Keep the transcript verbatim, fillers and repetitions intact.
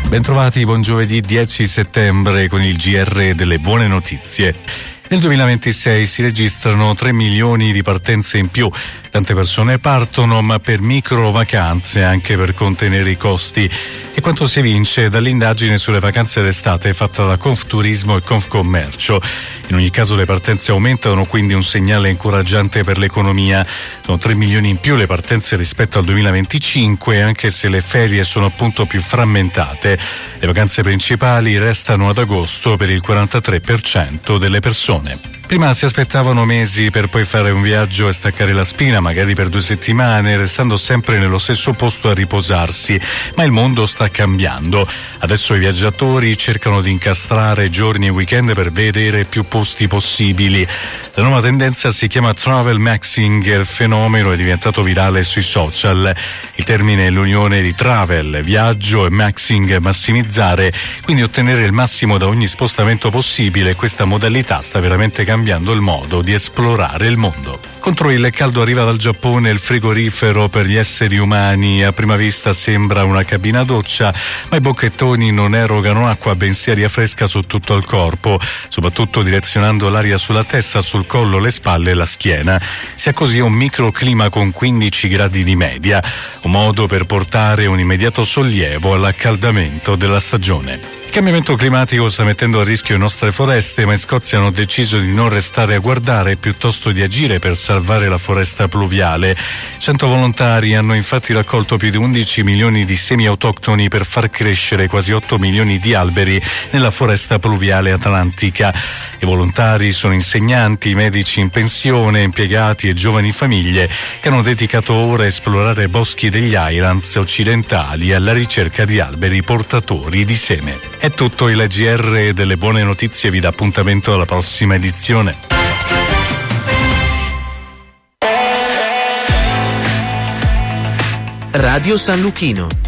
Bentrovati, buon giovedì dieci settembre con il G R delle buone notizie. Nel duemilaventisei si registrano tre milioni di partenze in più. Tante persone partono, ma per micro vacanze, anche per contenere i costi. E quanto si evince dall'indagine sulle vacanze d'estate fatta da Confturismo e Confcommercio. In ogni caso le partenze aumentano, quindi un segnale incoraggiante per l'economia. Sono tre milioni in più le partenze rispetto al duemilaventicinque, anche se le ferie sono appunto più frammentate. Le vacanze principali restano ad agosto per il quarantatré per cento delle persone. Prima si aspettavano mesi per poi fare un viaggio e staccare la spina, magari per due settimane, restando sempre nello stesso posto a riposarsi. Ma il mondo sta cambiando. Adesso i viaggiatori cercano di incastrare giorni e weekend per vedere più posti possibili. La nuova tendenza si chiama travel maxing e il fenomeno è diventato virale sui social. Il termine è l'unione di travel, viaggio, e maxing, massimizzare, quindi ottenere il massimo da ogni spostamento possibile. Questa modalità sta veramente cambiando il modo di esplorare il mondo. Contro il caldo arriva dal Giappone il frigorifero per gli esseri umani. A prima vista sembra una cabina doccia, ma i bocchettoni non erogano acqua, bensì aria fresca su tutto il corpo, soprattutto direzionando l'aria sulla testa, sul collo, le spalle e la schiena. Si ha così un microclima con quindici gradi di media, un modo per portare un immediato sollievo all'accaldamento della stagione. Il cambiamento climatico sta mettendo a rischio le nostre foreste, ma in Scozia hanno deciso di non restare a guardare, piuttosto di agire per salvare la foresta pluviale. Cento volontari hanno infatti raccolto più di undici milioni di semi autoctoni per far crescere quasi otto milioni di alberi nella foresta pluviale atlantica. I volontari sono insegnanti, medici in pensione, impiegati e giovani famiglie che hanno dedicato ore a esplorare boschi degli Highlands occidentali alla ricerca di alberi portatori di seme. È tutto, il G R delle buone notizie vi dà appuntamento alla prossima edizione. Radio San Luchino.